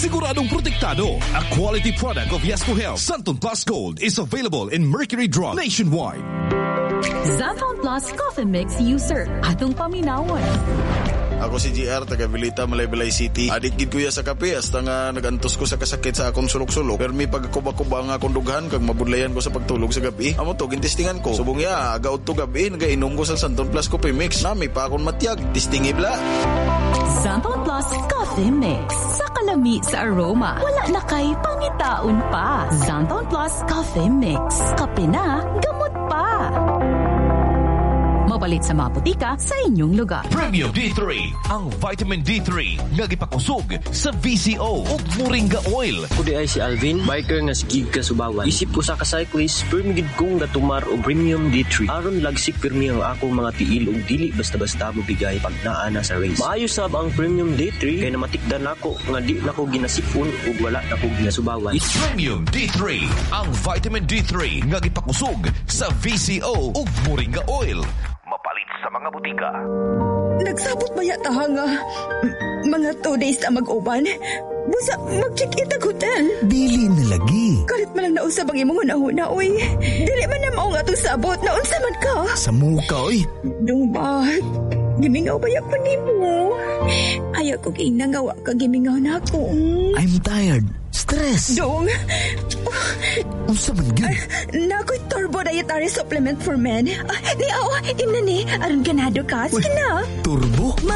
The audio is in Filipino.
Siguradong protektado. A quality product of Yasco Health. Santon Plus Gold is available in Mercury Drug nationwide. Santon Plus Coffee Mix user. Atong paminawan. Ako si GR, taga Vilita, Malaybalay City. Adik gid kuya sa kape, hasta nga nagantos ko sa kasakit sa akong sulok-sulok. Pero may pagkakuba-kuba nga akong dughan, kag mabudlayan ko sa pagtulog sa gabi. Amo to, gintistingan ko. Subong ya, agaw to gabi, nagainom ko sa Santon Plus Coffee Mix. Nami pa akong matiyag, tistingi bla. Santon Plus Coffee Mix. Sa kalami sa aroma, wala na kay pangitaon pa. Santon Plus Coffee Mix. Kape na, gamot pa. Mabalit sa mga butika sa inyong lugar. Premium D3, ang vitamin D3 nga gipakusog sa VCO ug Moringa Oil. Kudi ay si Alvin, biker nga sigig kasubawan. Isip ko sa ka-cyclist, permigid kong gatumar o Premium D3. Aron lagsik pirmi ang akong mga tiil ug dili basta-basta mo bigay pag naa na sa race. Maayo sab ang Premium D3 kay namatikdan nako nga di nako ginasipon ug wala nako ginasubawan. Premium D3, ang vitamin D3 nga gipakusog sa VCO ug Moringa Oil. Mapalit sa mga butika. Nagsabot ba yata nga mga 2 days na mag-uban? Busa mag-check-in ang hotel. Dili na lagi. Kalit man lang nausab ang imong una-una, oy. Dili man na mao nga itong sabot. Naunsa man ka? Sa muka, oy. Dong ba? Gimingaw ba yan pa ni mo? Ayaw ko ginagawa ka gimingaw na ako. I'm tired. Stress. Dong. Unsa man gyud? Nakoy turbo dietary supplement for men. Ni imna ni. Aron ganado ka. Sige na. Turbo?